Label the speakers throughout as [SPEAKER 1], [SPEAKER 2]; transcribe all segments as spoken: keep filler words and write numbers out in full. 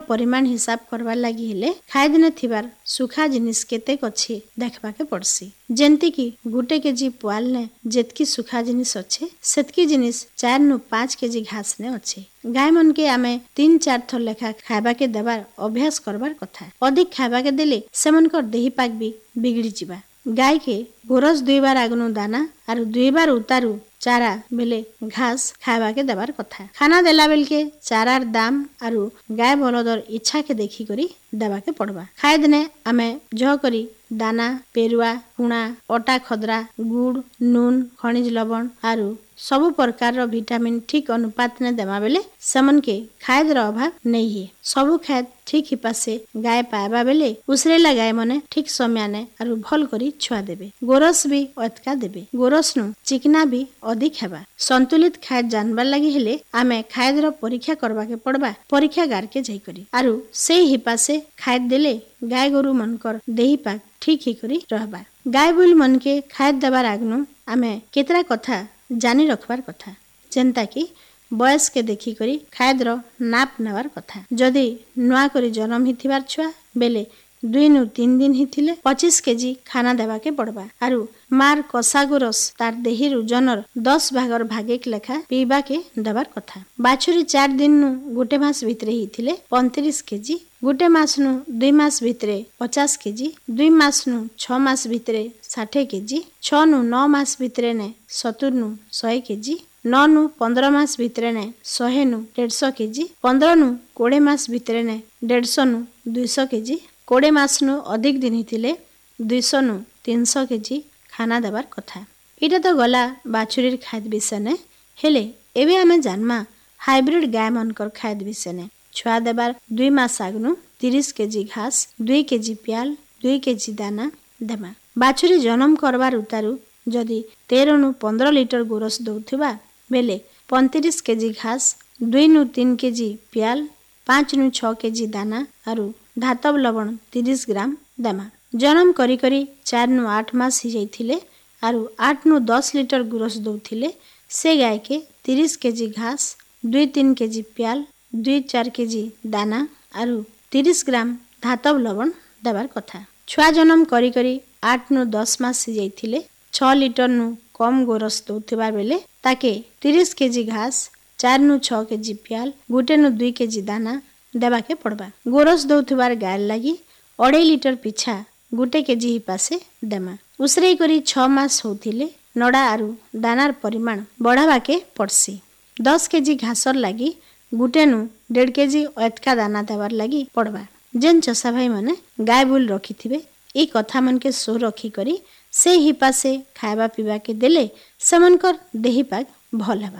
[SPEAKER 1] परिमाण हिसाब करवार लगी हेले खाए दिन थिबार सुखा जिनिस केते अच्छी देखबा के पड़सी। जेंती कि गुटे केजी पुआल ने जेतकी सुखा जिनिस अच्छे सेतकी जिनिस चार नु पांच केजी घास ने अच्छे। गाय मन के आमे तीन चार थर लेखा खाइबा के देवार अभ्यास करबार कथा। अधिक खाइबा के देले सेमनकर देही पाक भी बिगड़ी जिबा। गाय के गोरस दुई बार आगनु दाना और दुई बार उतारू चारा बेले घास खाइबा के देवार कथा। खाना देला बेल के चारार दाम और गाय बलदर इच्छा के देखी करी देवा के पड़वा। खाए दिने आमे जह करी दाना पेरुआ कुणा अटा खदरा गुड़ नून खनिज लवण आरु सबु प्रकार विटामिन ठीक अनुपात ने देवा बेले समन के खाद्यर अभाव नहीं है। सबु खाद ठीक ही पासे गाय पाइबा बेले उसरेला गाय मने ठीक समय ने आरु भल करी छुआ देबे। गोरस भी अतका देबे। गोरस नु चिकना भी अधिक हेबा। संतुलित खाद जानबार लगी हेले आमे खाद्यर परीक्षा करबा के पड़बा। परीक्षा गार के जाई करी आरु से ही पासे खाद देले गाय गोरु मनकर देही पाक ठीक ही करी रहबा। गाय बुल मन के खाद देबार आगनु आमे केतरा कथा जानी रखबार कथा। जेंता कि बयस के देखी करी खाद्यर नाप नेबार कथा। जदि नुआ करी जन्म हिथिबार छुआ बेले दुई नु तीन दिन ही थिले पच्चीस केजी खाना देवा के पड़बा। आरु मार कसा गोरस तार देहिर ओजनर दस भागर भागेक लेखा पीबा के देबार कथा। बाछुरी चार दिन नु गोटे मास भितरे ही थिले पैंतीस केजी गोटे मास नु दुई मास भितरे पचास केजी दुई मास नु छ मास भितरे साठ केजी छ नु नौ मास भितरे ने सत्तर नु सौ केजी नौ नु पंद्रह मास भितरे ने सौ नु डेढ़ सौ केजी पंद्रह नु कोड़े मास भितरे ने डेढ़ सौ नु दुई सौ केजी कोड़े मास नु अधिक दिन थिले दुई सौ नु तीन सौ केजी खाना देवार कथा। इटा तो गला बाछुरीर खाद विषय ने हेले एबे आमे जानमा हाइब्रिड गाय मनकर खाद विषय ने। छुआ देबार दुई मास आगनु तीस केजी घास दुई केजी प्याल दुई केजी दाना देमा। बाछुरी जन्म करबार उतारू जदि तेरह नु पंद्रह लिटर गोरस दौथिबा बेले पैंतीस केजी घास दुई नु तीन केजी प्याल पांच नु छ केजी दाना आरु धातव लवण तीस ग्राम देमा। जन्म करी करी चार नु आठ मास ही जाइथिले आरु आठ नु दस लिटर गोरस दौथिले से गाय के तीस केजी घास दुई तीन केजी प्याल दुई चार केजी दाना आरु तीस ग्राम धातव लवण देवार कथा। छुआ जन्म करी करी आठ नु दस मास ही जाइथिले छ लिटर नु कम गोरस दौथिबार बेले ताके तीस केजी घास चार नु छ केजी प्याल गुटे नु दुई केजी दाना देवा के पड़बा। गोरस दौथिबार गाय लगी अढ़ाई लिटर पिछा गुटे केजी ही पासे देमा। उसरे करी छ मास होथिले नड़ा आरु दानार परिमाण बढ़ावा के पड़सी। दस केजी घासर लगी गुटे नु डेढ़ केजी अतका दाना देवार लगी पड़बा। जेन चषा भाई माने गाय बुल रखी थिबे ई कथा मन के सो रखी करी से ही पासे खाइबा पीबा के देले समनकर देही पाक भल हेबा।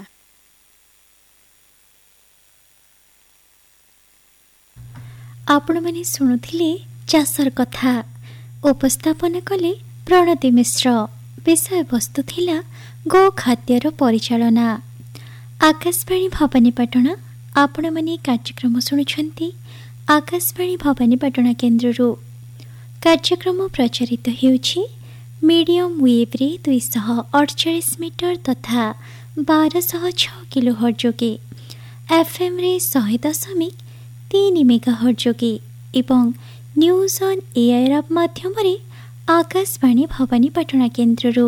[SPEAKER 2] आपण माने सुनुथिले चासर कथा उपस्थापन कले प्रणति मिश्र। विषय वस्तु थिला गो खाद्यर परिचालना। आकाशवाणी भवानीपाटना आपण माने कार्यक्रम शुणुछंती आकाशवाणी भवानीपाटना केन्द्ररू। कार्यक्रम प्रचारित हेउछि मीडियम वेव रे दुई सौ अड़चाश मीटर तथा बारह सौ छह किलो हर्जोगे एफएम रे सौ दशमिक तीन मेगा हर्जोगे एवं न्यूज ऑन एआर ऐप माध्यम रे आकाशवाणी भवानीपाटना केन्द्ररू।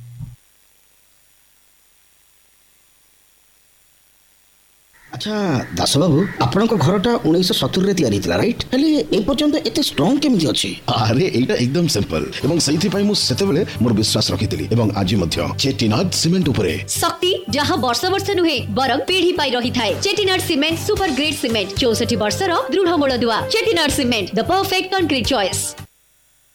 [SPEAKER 3] अच्छा दास बाबू आपन को घरटा उन्नीस सौ सत्तर रे तैयारी थिला राइट हेले ए पर्यंत एते स्ट्रांग केमिति अछि?
[SPEAKER 4] अरे एटा एकदम सिंपल एवं सही पई मु सेते बेले मोर विश्वास रखितिली एवं आज मध्य चेटिनाड सीमेंट उपरे
[SPEAKER 5] शक्ति जहां वर्ष वर्ष नुहे बरम पीढ़ी पाई रही थाए। Chettinad cement super grade cement चौसठ वर्ष रो दृढ़ मूल दुआ। Chettinad cement the perfect concrete choice.